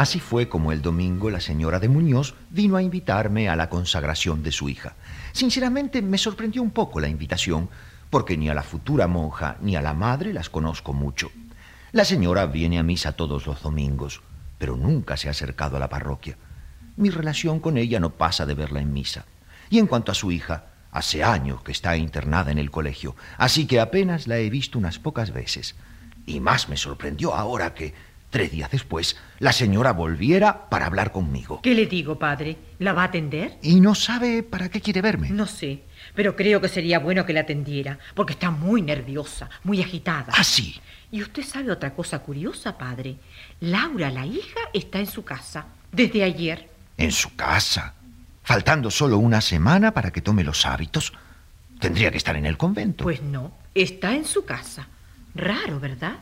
Así fue como el domingo la señora de Muñoz vino a invitarme a la consagración de su hija. Sinceramente me sorprendió un poco la invitación, porque ni a la futura monja ni a la madre las conozco mucho. La señora viene a misa todos los domingos, pero nunca se ha acercado a la parroquia. Mi relación con ella no pasa de verla en misa. Y en cuanto a su hija, hace años que está internada en el colegio, así que apenas la he visto unas pocas veces. Y más me sorprendió ahora que, 3 días después, la señora volviera para hablar conmigo. ¿Qué le digo, padre? ¿La va a atender? ¿Y no sabe para qué quiere verme? No sé, pero creo que sería bueno que la atendiera, porque está muy nerviosa, muy agitada. ¿Ah, sí? Y usted sabe otra cosa curiosa, padre. Laura, la hija, está en su casa, desde ayer. ¿En su casa? Faltando solo una semana para que tome los hábitos. Tendría que estar en el convento. Pues no, está en su casa. Raro, ¿verdad?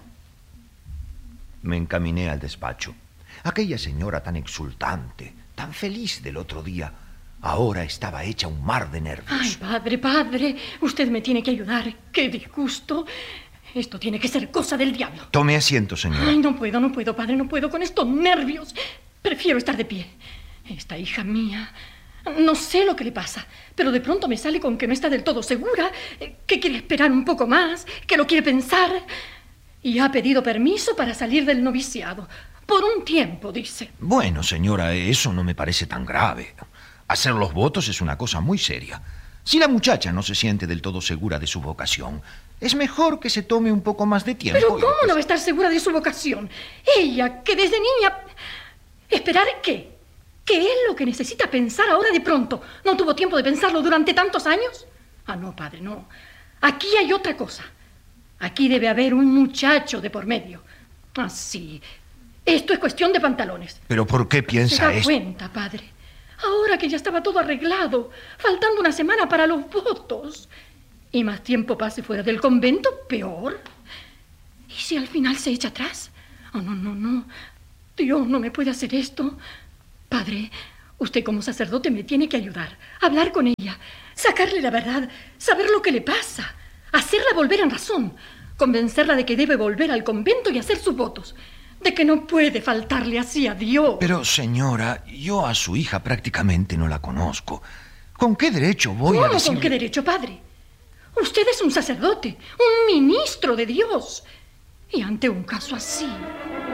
Me encaminé al despacho. Aquella señora tan exultante, tan feliz del otro día, ahora estaba hecha un mar de nervios. Ay, padre, usted me tiene que ayudar. ¡Qué disgusto! Esto tiene que ser cosa del diablo. Tome asiento, señora. Ay, no puedo, padre, no puedo con estos nervios. Prefiero estar de pie. Esta hija mía, no sé lo que le pasa, pero de pronto me sale con que no está del todo segura, que quiere esperar un poco más, que lo quiere pensar. Y ha pedido permiso para salir del noviciado. Por un tiempo, dice. Bueno, señora, eso no me parece tan grave. Hacer los votos es una cosa muy seria. Si la muchacha no se siente del todo segura de su vocación, es mejor que se tome un poco más de tiempo. ¿Pero cómo no va a estar segura de su vocación? Ella, que desde niña... ¿Esperar qué? ¿Qué es lo que necesita pensar ahora de pronto? ¿No tuvo tiempo de pensarlo durante tantos años? Ah, no, padre, no. Aquí hay otra cosa. Aquí debe haber un muchacho de por medio. Ah, sí. Esto es cuestión de pantalones. ¿Pero por qué piensa esto? ¿Se da cuenta, padre? Ahora que ya estaba todo arreglado, faltando una semana para los votos, y más tiempo pase fuera del convento, peor. ¿Y si al final se echa atrás? Oh, no. Dios no me puede hacer esto. Padre, usted como sacerdote me tiene que ayudar, hablar con ella, sacarle la verdad, saber lo que le pasa, hacerla volver en razón, convencerla de que debe volver al convento y hacer sus votos, de que no puede faltarle así a Dios. Pero, señora, yo a su hija prácticamente no la conozco. ¿Con qué derecho voy a decirle? ¿Cómo con qué derecho, padre? Usted es un sacerdote, un ministro de Dios. Y ante un caso así...